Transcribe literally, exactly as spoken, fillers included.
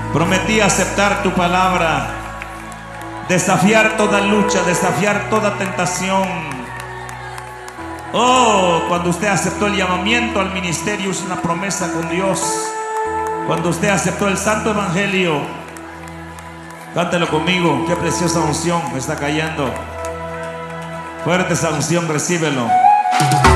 Prometí aceptar tu palabra, desafiar toda lucha, desafiar toda tentación. Oh, cuando usted aceptó el llamamiento al ministerio, es una promesa con Dios. Cuando usted aceptó el santo evangelio, cántelo conmigo. Qué preciosa unción me está cayendo. Fuerte esa unción, recíbelo.